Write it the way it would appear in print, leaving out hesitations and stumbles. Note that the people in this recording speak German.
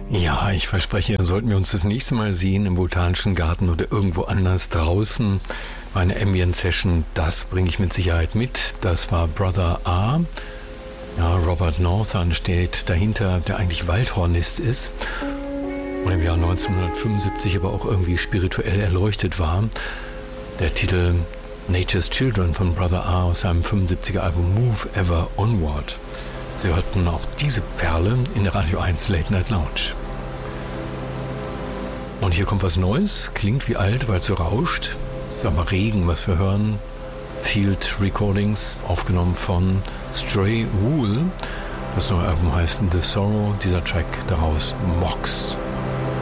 Ja, ich verspreche, sollten wir uns das nächste Mal sehen im Botanischen Garten oder irgendwo anders draußen, eine Ambient-Session, das bringe ich mit Sicherheit mit. Das war Brother A. Ja, Robert Northern steht dahinter, der eigentlich Waldhornist ist und im Jahr 1975 aber auch irgendwie spirituell erleuchtet war. Der Titel Nature's Children von Brother A aus seinem 75er Album Move Ever Onward. Sie hörten auch diese Perle in der Radio 1 Late Night Lounge. Und hier kommt was Neues, klingt wie alt, weil es so rauscht. Ist aber Regen, was wir hören. Field Recordings, aufgenommen von Stray Wool. Das neue Album heißt The Sorrow, dieser Track daraus Mox.